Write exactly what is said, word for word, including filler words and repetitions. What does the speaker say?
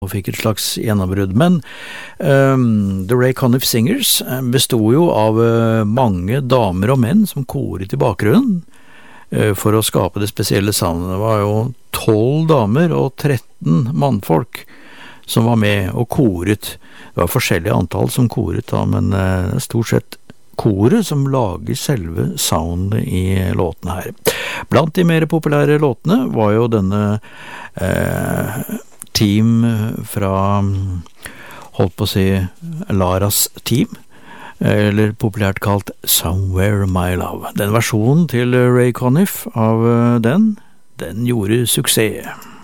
og fikk et slags gjennombrudd. Men um, The Ray Conniff Singers bestod jo av uh, mange damer og menn som koret i bakgrunnen uh, for å skape det spesielle soundet. Det var jo tolv damer og tretten mannfolk som var med og koret. Det var forskjellige antall som koret da, men uh, stort sett koret som lager selve soundet i låtene her. Blant de mer populære låtene var jo denne uh, team fra, holdt på å si, Laras team, eller populært kalt Somewhere My Love. Den versjonen til Ray Conniff av den, den gjorde suksess.